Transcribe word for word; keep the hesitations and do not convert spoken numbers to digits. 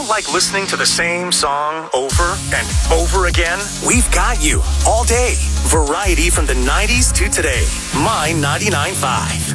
like listening to the same song over and over again? We've got you all day. Variety from the nineties to today. My ninety-nine point five.